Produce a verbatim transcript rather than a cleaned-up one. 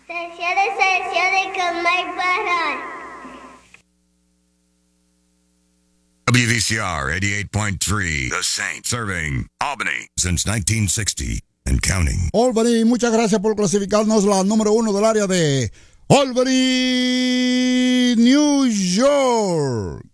Sesiones, sesiones con Mike Barron. W V C R eighty-eight point three, The Saint, serving Albany since nineteen sixty and counting. Albany, muchas gracias por clasificarnos la número uno del área de Albany, New York.